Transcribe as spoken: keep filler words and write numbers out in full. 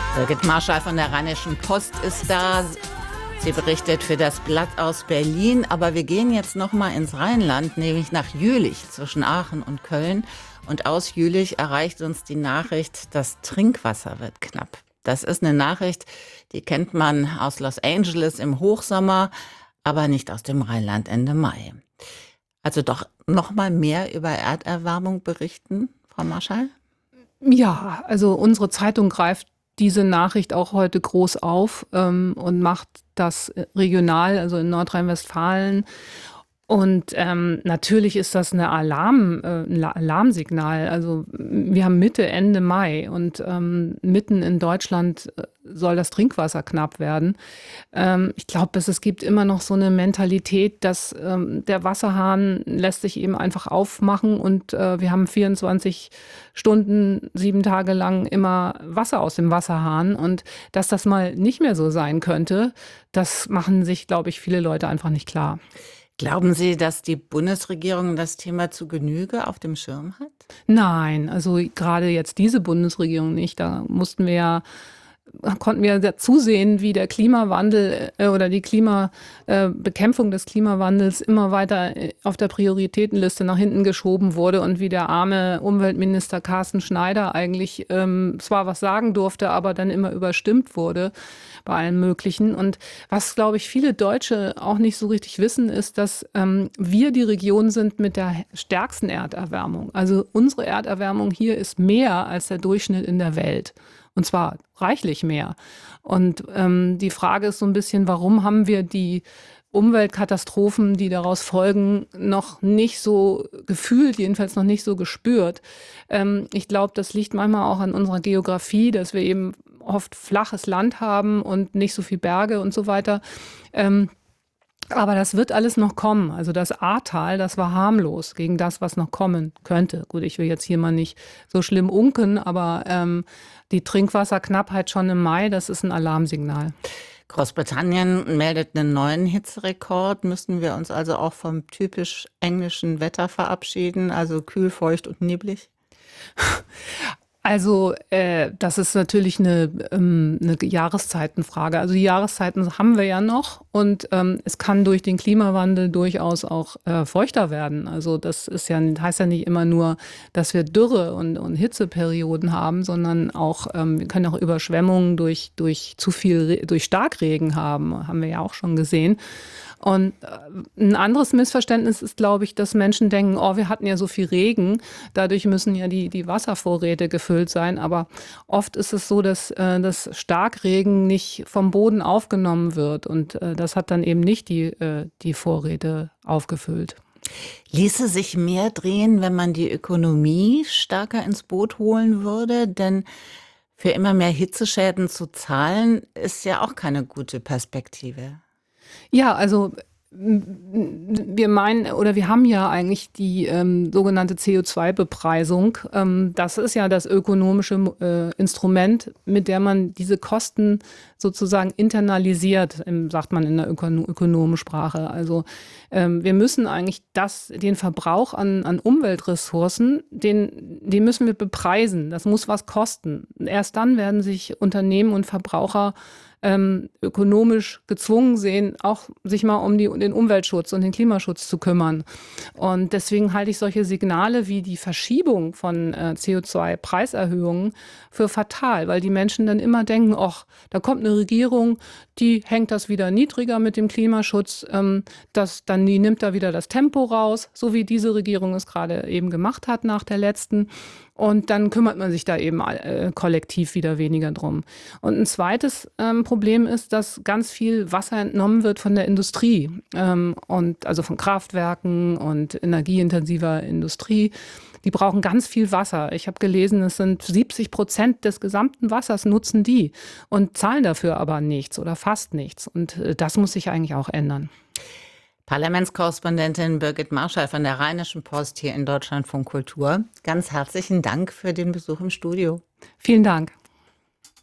Birgit Marschall von der Rheinischen Post ist da. Sie berichtet für das Blatt aus Berlin. Aber wir gehen jetzt noch mal ins Rheinland, nämlich nach Jülich zwischen Aachen und Köln. Und aus Jülich erreicht uns die Nachricht, das Trinkwasser wird knapp. Das ist eine Nachricht, die kennt man aus Los Angeles im Hochsommer, aber nicht aus dem Rheinland Ende Mai. Also doch noch mal mehr über Erderwärmung berichten, Frau Marschall? Ja, also unsere Zeitung greift diese Nachricht auch heute groß auf ähm, und macht das regional, also in Nordrhein-Westfalen. Und ähm, natürlich ist das eine Alarm, äh, ein Alarmsignal. Also wir haben Mitte, Ende Mai und ähm, mitten in Deutschland soll das Trinkwasser knapp werden. Ähm, ich glaube, es, es gibt immer noch so eine Mentalität, dass ähm, der Wasserhahn lässt sich eben einfach aufmachen und äh, wir haben vierundzwanzig Stunden, sieben Tage lang immer Wasser aus dem Wasserhahn. Und dass das mal nicht mehr so sein könnte, das machen sich, glaube ich, viele Leute einfach nicht klar. Glauben Sie, dass die Bundesregierung das Thema zu Genüge auf dem Schirm hat? Nein, also gerade jetzt diese Bundesregierung nicht. Da mussten wir ja, konnten wir ja zusehen, wie der Klimawandel äh, oder die Klima, äh, Bekämpfung des Klimawandels immer weiter auf der Prioritätenliste nach hinten geschoben wurde und wie der arme Umweltminister Carsten Schneider eigentlich ähm, zwar was sagen durfte, aber dann immer überstimmt wurde bei allem Möglichen. Und was, glaube ich, viele Deutsche auch nicht so richtig wissen, ist, dass ähm, wir die Region sind mit der stärksten Erderwärmung. Also unsere Erderwärmung hier ist mehr als der Durchschnitt in der Welt. Und zwar reichlich mehr. Und ähm, die Frage ist so ein bisschen, warum haben wir die Umweltkatastrophen, die daraus folgen, noch nicht so gefühlt, jedenfalls noch nicht so gespürt. Ähm, ich glaube, das liegt manchmal auch an unserer Geografie, dass wir eben oft flaches Land haben und nicht so viel Berge und so weiter. Ähm, aber das wird alles noch kommen. Also das Ahrtal, das war harmlos gegen das, was noch kommen könnte. Gut, ich will jetzt hier mal nicht so schlimm unken, aber ähm, die Trinkwasserknappheit schon im Mai, das ist ein Alarmsignal. Großbritannien meldet einen neuen Hitzerekord. Müssen wir uns also auch vom typisch englischen Wetter verabschieden, also kühl, feucht und neblig? Also äh, das ist natürlich eine, ähm, eine Jahreszeitenfrage. Also die Jahreszeiten haben wir ja noch und ähm, es kann durch den Klimawandel durchaus auch äh, feuchter werden. Also das ist ja, heißt ja nicht immer nur, dass wir Dürre und, und Hitzeperioden haben, sondern auch ähm, wir können auch Überschwemmungen durch, durch zu viel, durch Starkregen haben, haben wir ja auch schon gesehen. Und ein anderes Missverständnis ist, glaube ich, dass Menschen denken, oh, wir hatten ja so viel Regen, dadurch müssen ja die, die Wasservorräte gefüllt sein. Aber oft ist es so, dass äh, das Starkregen nicht vom Boden aufgenommen wird. Und äh, das hat dann eben nicht die, äh, die Vorräte aufgefüllt. Ließe sich mehr drehen, wenn man die Ökonomie stärker ins Boot holen würde? Denn für immer mehr Hitzeschäden zu zahlen, ist ja auch keine gute Perspektive. Ja, also wir meinen oder wir haben ja eigentlich die ähm, sogenannte C O zwei Bepreisung. Ähm, das ist ja das ökonomische äh, Instrument, mit der man diese Kosten sozusagen internalisiert, im, sagt man in der Ökono- Ökonomensprache. Also ähm, wir müssen eigentlich das, den Verbrauch an, an Umweltressourcen, den, den müssen wir bepreisen. Das muss was kosten. Erst dann werden sich Unternehmen und Verbraucher Ähm, ökonomisch gezwungen sehen, auch sich mal um die, den Umweltschutz und den Klimaschutz zu kümmern. Und deswegen halte ich solche Signale wie die Verschiebung von äh, C O zwei Preiserhöhungen für fatal, weil die Menschen dann immer denken, ach, da kommt eine Regierung, die hängt das wieder niedriger mit dem Klimaschutz, ähm, das, dann die nimmt da wieder das Tempo raus, so wie diese Regierung es gerade eben gemacht hat nach der letzten. Und dann kümmert man sich da eben äh, kollektiv wieder weniger drum. Und ein zweites ähm, Problem ist, dass ganz viel Wasser entnommen wird von der Industrie, ähm, und also von Kraftwerken und energieintensiver Industrie. Die brauchen ganz viel Wasser. Ich habe gelesen, es sind siebzig Prozent des gesamten Wassers nutzen die und zahlen dafür aber nichts oder fast nichts. Und äh, das muss sich eigentlich auch ändern. Parlamentskorrespondentin Birgit Marschall von der Rheinischen Post hier in Deutschlandfunk Kultur. Ganz herzlichen Dank für den Besuch im Studio. Vielen Dank.